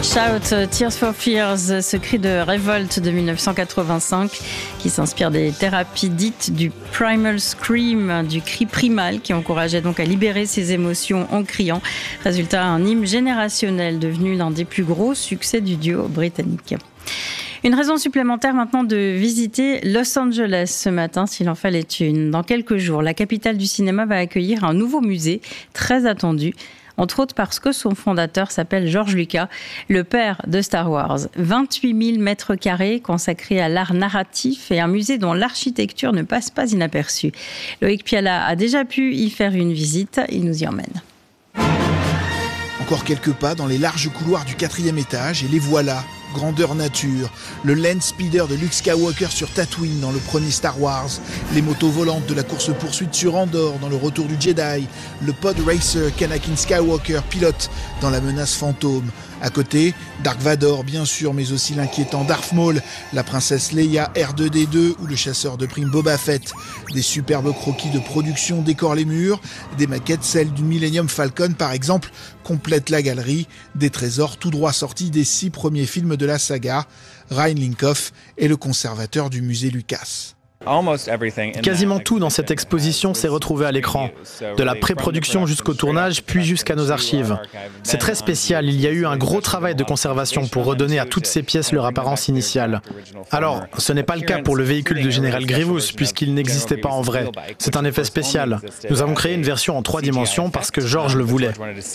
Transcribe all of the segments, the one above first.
Shout, Tears for Fears, ce cri de révolte de 1985 qui s'inspire des thérapies dites du primal scream, du cri primal qui encourageait donc à libérer ses émotions en criant. Résultat, un hymne générationnel devenu l'un des plus gros succès du duo britannique. Une raison supplémentaire maintenant de visiter Los Angeles ce matin, s'il en fallait une. Dans quelques jours, la capitale du cinéma va accueillir un nouveau musée très attendu, entre autres parce que son fondateur s'appelle George Lucas, le père de Star Wars. 28 000 mètres carrés consacrés à l'art narratif et un musée dont l'architecture ne passe pas inaperçue. Loïc Piala a déjà pu y faire une visite, il nous y emmène. Encore quelques pas dans les larges couloirs du 4e étage et les voilà, grandeur nature. Le land speeder de Luke Skywalker sur Tatooine dans le premier Star Wars, les motos volantes de la course-poursuite sur Andorre dans le Retour du Jedi, le pod racer qu'Anakin Skywalker pilote dans La Menace Fantôme. À côté, Dark Vador bien sûr, mais aussi l'inquiétant Darth Maul, la princesse Leia R2D2 ou le chasseur de primes Boba Fett. Des superbes croquis de production décorent les murs, des maquettes, celles du Millennium Falcon par exemple, complètent la galerie, des trésors tout droit sortis des 6 premiers films de la saga. Ryan Linkoff est le conservateur du musée Lucas. Quasiment tout dans cette exposition s'est retrouvé à l'écran, de la pré-production jusqu'au tournage, puis jusqu'à nos archives. C'est très spécial, il y a eu un gros travail de conservation pour redonner à toutes ces pièces leur apparence initiale. Alors, ce n'est pas le cas pour le véhicule de Général Grievous, puisqu'il n'existait pas en vrai. C'est un effet spécial. Nous avons créé une version en 3 dimensions parce que George le voulait.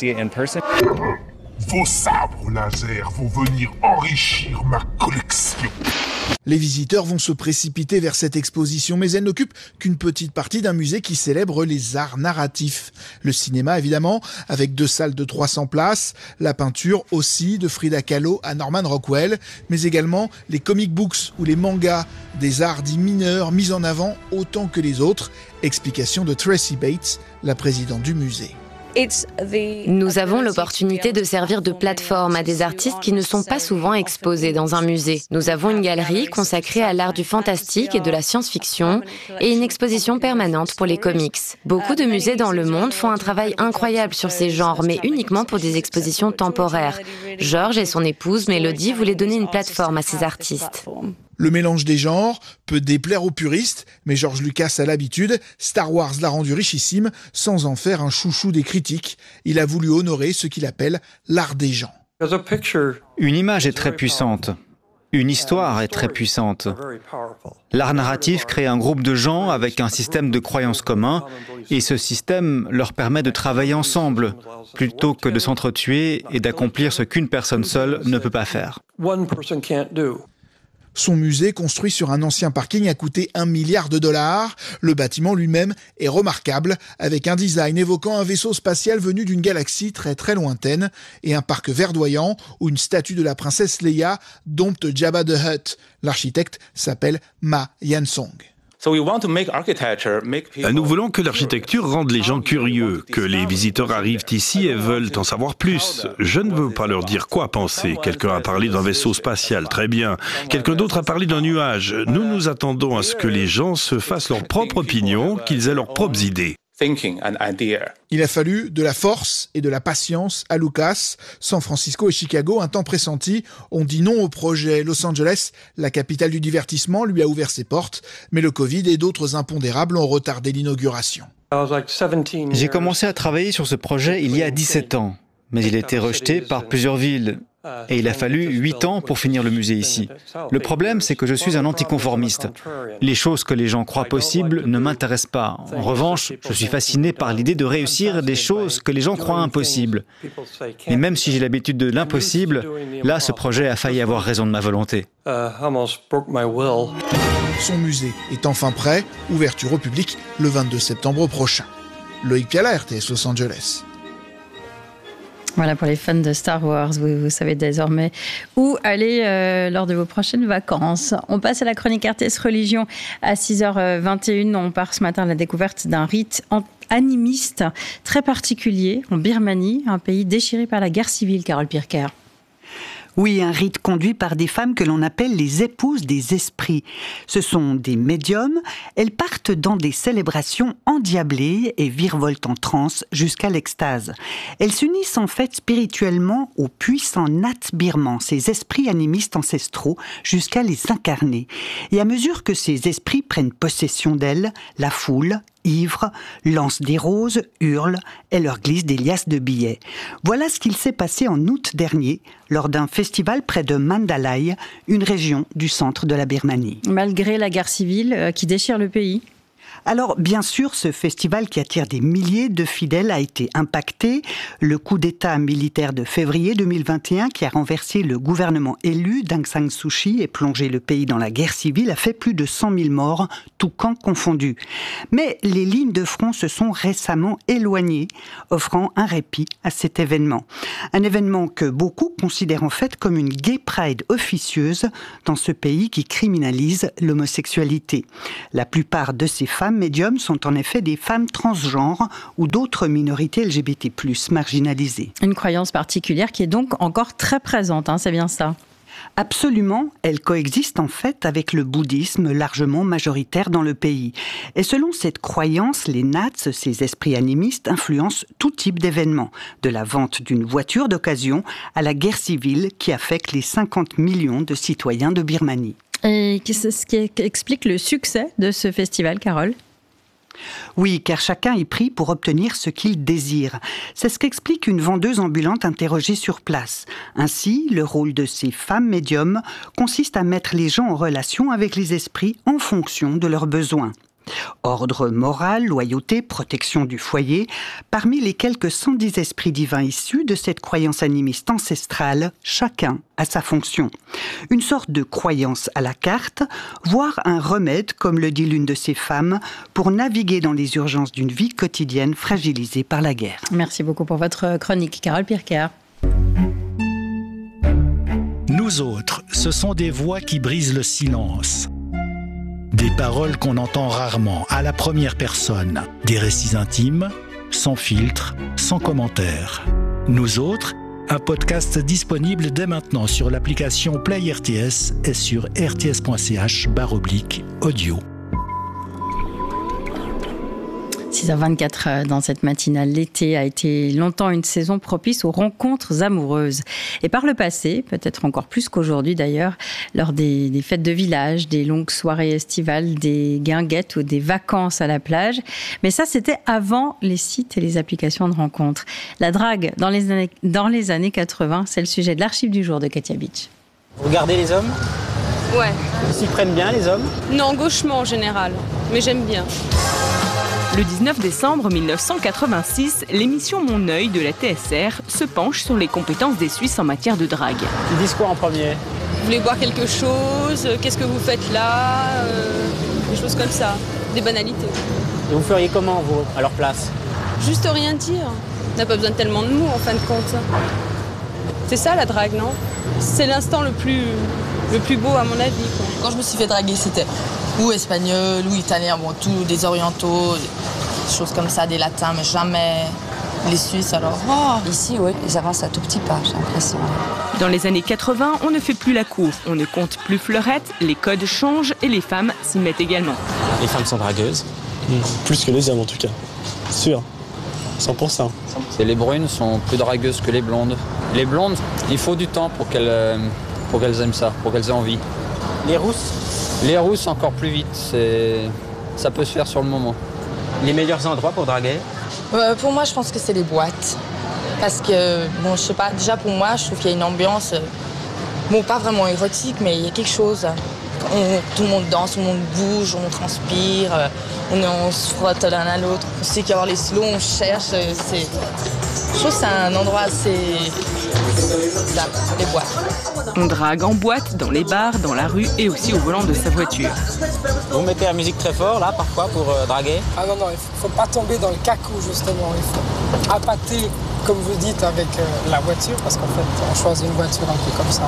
Vos sabres laser vont venir enrichir ma collection. Les visiteurs vont se précipiter vers cette exposition, mais elle n'occupe qu'une petite partie d'un musée qui célèbre les arts narratifs. Le cinéma, évidemment, avec 2 salles de 300 places, la peinture aussi, de Frida Kahlo à Norman Rockwell, mais également les comic books ou les mangas, des arts dits mineurs mis en avant autant que les autres. Explication de Tracy Bates, la présidente du musée. Nous avons l'opportunité de servir de plateforme à des artistes qui ne sont pas souvent exposés dans un musée. Nous avons une galerie consacrée à l'art du fantastique et de la science-fiction et une exposition permanente pour les comics. Beaucoup de musées dans le monde font un travail incroyable sur ces genres, mais uniquement pour des expositions temporaires. George et son épouse Melody voulaient donner une plateforme à ces artistes. Le mélange des genres peut déplaire aux puristes, mais George Lucas a l'habitude. Star Wars l'a rendu richissime sans en faire un chouchou des critiques. Il a voulu honorer ce qu'il appelle l'art des gens. Une image est très puissante. Une histoire est très puissante. L'art narratif crée un groupe de gens avec un système de croyances commun et ce système leur permet de travailler ensemble plutôt que de s'entretuer et d'accomplir ce qu'une personne seule ne peut pas faire. Son musée, construit sur un ancien parking, a coûté $1 milliard. Le bâtiment lui-même est remarquable, avec un design évoquant un vaisseau spatial venu d'une galaxie très très lointaine et un parc verdoyant où une statue de la princesse Leia dompte Jabba the Hutt. L'architecte s'appelle Ma Yansong. Nous voulons que l'architecture rende les gens curieux, que les visiteurs arrivent ici et veulent en savoir plus. Je ne veux pas leur dire quoi penser. Quelqu'un a parlé d'un vaisseau spatial, très bien. Quelqu'un d'autre a parlé d'un nuage. Nous nous attendons à ce que les gens se fassent leur propre opinion, qu'ils aient leurs propres idées. Il a fallu de la force et de la patience à Lucas. San Francisco et Chicago, un temps pressenti, ont dit non au projet. Los Angeles, la capitale du divertissement, lui a ouvert ses portes, mais le Covid et d'autres impondérables ont retardé l'inauguration. J'ai commencé à travailler sur ce projet il y a 17 ans, mais il a été rejeté par plusieurs villes. Et il a fallu 8 ans pour finir le musée ici. Le problème, c'est que je suis un anticonformiste. Les choses que les gens croient possibles ne m'intéressent pas. En revanche, je suis fasciné par l'idée de réussir des choses que les gens croient impossibles. Et même si j'ai l'habitude de l'impossible, là, ce projet a failli avoir raison de ma volonté. Son musée est enfin prêt, ouverture au public le 22 septembre prochain. Loïc Piala, RTS Los Angeles. Voilà pour les fans de Star Wars, vous savez désormais où aller lors de vos prochaines vacances. On passe à la chronique RTS Religion à 6h21. On part ce matin à la découverte d'un rite animiste très particulier en Birmanie, un pays déchiré par la guerre civile, Carole Pirker. Oui, un rite conduit par des femmes que l'on appelle les épouses des esprits. Ce sont des médiums. Elles partent dans des célébrations endiablées et virevoltent en transe jusqu'à l'extase. Elles s'unissent en fait spirituellement aux puissants nats birmans, ces esprits animistes ancestraux, jusqu'à les incarner. Et à mesure que ces esprits prennent possession d'elles, la foule, ivre, lance des roses, hurle et leur glisse des liasses de billets. Voilà ce qu'il s'est passé en août dernier, lors d'un festival près de Mandalay, une région du centre de la Birmanie. Malgré la guerre civile qui déchire le pays. Alors, bien sûr, ce festival qui attire des milliers de fidèles a été impacté. Le coup d'État militaire de février 2021, qui a renversé le gouvernement élu d'Aung San Suu Kyi et plongé le pays dans la guerre civile, a fait plus de 100 000 morts, tous camps confondus. Mais les lignes de front se sont récemment éloignées, offrant un répit à cet événement. Un événement que beaucoup considèrent en fait comme une gay pride officieuse dans ce pays qui criminalise l'homosexualité. La plupart de ces femmes médiums sont en effet des femmes transgenres ou d'autres minorités LGBT+, marginalisées. Une croyance particulière qui est donc encore très présente, c'est bien ça ? Absolument, elle coexiste en fait avec le bouddhisme largement majoritaire dans le pays. Et selon cette croyance, les Nats, ces esprits animistes, influencent tout type d'événements, de la vente d'une voiture d'occasion à la guerre civile qui affecte les 50 millions de citoyens de Birmanie. Et c'est ce qui explique le succès de ce festival, Carole ? Oui, car chacun y prie pour obtenir ce qu'il désire. C'est ce qu'explique une vendeuse ambulante interrogée sur place. Ainsi, le rôle de ces femmes médiums consiste à mettre les gens en relation avec les esprits en fonction de leurs besoins. Ordre moral, loyauté, protection du foyer, parmi les quelques 110 esprits divins issus de cette croyance animiste ancestrale, chacun a sa fonction. Une sorte de croyance à la carte, voire un remède, comme le dit l'une de ces femmes, pour naviguer dans les urgences d'une vie quotidienne fragilisée par la guerre. Merci beaucoup pour votre chronique, Carole Pirker. Nous autres, ce sont des voix qui brisent le silence. Des paroles qu'on entend rarement, à la première personne. Des récits intimes, sans filtre, sans commentaire. Nous autres, un podcast disponible dès maintenant sur l'application Play RTS et sur rts.ch/audio. 6h24 dans cette matinale. L'été a été longtemps une saison propice aux rencontres amoureuses. Et par le passé, peut-être encore plus qu'aujourd'hui d'ailleurs, lors des fêtes de village, des longues soirées estivales, des guinguettes ou des vacances à la plage. Mais ça, c'était avant les sites et les applications de rencontres. La drague dans les années 80, c'est le sujet de l'archive du jour de Katia Beach. Vous regardez les hommes ? Ouais. Ils s'y prennent bien, les hommes ? Non, gauchement en général, mais j'aime bien. Le 19 décembre 1986, l'émission Mon œil de la TSR se penche sur les compétences des Suisses en matière de drague. Ils disent quoi en premier ? Vous voulez boire quelque chose ? Qu'est-ce que vous faites là ? Des choses comme ça, des banalités. Et vous feriez comment, vous, à leur place ? Juste rien dire. On n'a pas besoin de tellement de mots, en fin de compte. C'est ça la drague, non ? C'est l'instant le plus beau à mon avis, quoi. Quand je me suis fait draguer, c'était ou espagnol, ou italien, bon, tout des orientaux, des choses comme ça, des latins, mais jamais les Suisses, alors. Oh. Ici, oui, ils avancent à tout petit pas, j'ai l'impression. Dans les années 80, on ne fait plus la cour, on ne compte plus fleurettes, les codes changent et les femmes s'y mettent également. Les femmes sont dragueuses, plus que les hommes en tout cas, sûr, 100%. Les brunes sont plus dragueuses que les blondes. Les blondes, il faut du temps pour qu'elles aiment ça, pour qu'elles aient envie. Les rousses ? Les rousses encore plus vite, ça peut se faire sur le moment. Les meilleurs endroits pour draguer ? Pour moi, je pense que c'est les boîtes. Parce que, bon, je sais pas, déjà pour moi, je trouve qu'il y a une ambiance, bon, pas vraiment érotique, mais il y a quelque chose. Tout le monde danse, tout le monde bouge, on transpire, on se frotte l'un à l'autre. On sait qu'il y a les slows, on cherche. Je trouve que c'est un endroit assez... Ça, les boîtes. On drague en boîte, dans les bars, dans la rue et aussi au volant de sa voiture. Vous mettez la musique très fort, là, parfois, pour draguer ? Ah non, il ne faut pas tomber dans le cacou, justement. Il faut appâter, comme vous dites, avec la voiture, parce qu'en fait, on choisit une voiture un peu comme ça.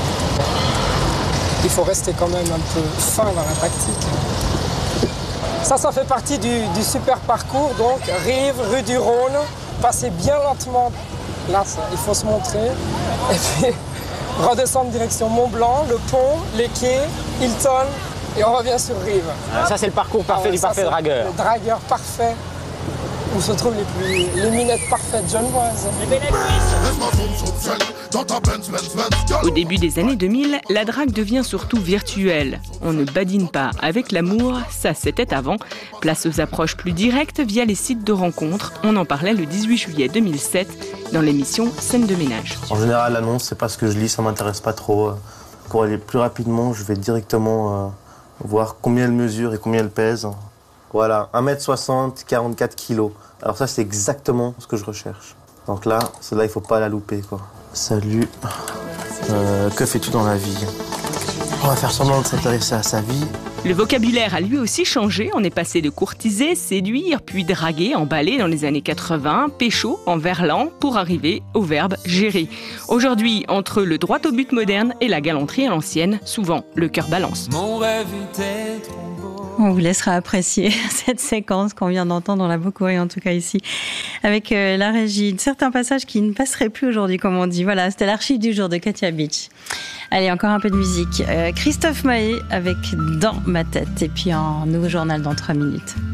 Il faut rester quand même un peu fin dans la tactique. Ça fait partie du super parcours, donc rive, rue du Rhône. Passez bien lentement, là, il faut se montrer. Et puis, redescendre direction Mont-Blanc, le pont, les quais, Hilton, et on revient sur Rive. Ça, c'est le parcours parfait du parfait dragueur. Le dragueur parfait, où se trouvent les minettes parfaites genevoises. Au début des années 2000, la drague devient surtout virtuelle. On ne badine pas avec l'amour, ça c'était avant. Place aux approches plus directes via les sites de rencontres. On en parlait le 18 juillet 2007 dans l'émission Scène de ménage. En général, l'annonce, c'est pas ce que je lis, ça m'intéresse pas trop. Pour aller plus rapidement, je vais directement voir combien elle mesure et combien elle pèse. Voilà, 1m60, 44 kg. Alors ça, c'est exactement ce que je recherche. Donc là, celle-là, il faut pas la louper, quoi. Salut. Que fais-tu dans la vie? On va faire semblant de s'intéresser à sa vie. Le vocabulaire a lui aussi changé. On est passé de courtiser, séduire, puis draguer, emballer dans les années 80, pécho en verlan, pour arriver au verbe gérer. Aujourd'hui, entre le droit au but moderne et la galanterie à l'ancienne, souvent le cœur balance. Mon rêve était trop beau. On vous laissera apprécier cette séquence qu'on vient d'entendre. On l'a beaucoup ri, en tout cas ici, avec la régie. Certains passages qui ne passeraient plus aujourd'hui, comme on dit. Voilà, c'était l'archive du jour de Katia Beach. Allez, encore un peu de musique. Christophe Maé avec Dans ma tête. Et puis un nouveau journal dans 3 minutes.